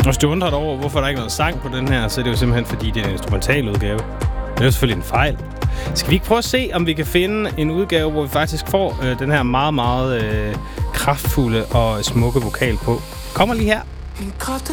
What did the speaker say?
Hvis du undrer dig over, hvorfor der ikke er noget sang på den her, så er det jo simpelthen, fordi det er en instrumental udgave. Det er jo selvfølgelig en fejl. Skal vi ikke prøve at se, om vi kan finde en udgave, hvor vi faktisk får den her meget, meget kraftfulde og smukke vokal på? Kommer lige her. Min krafte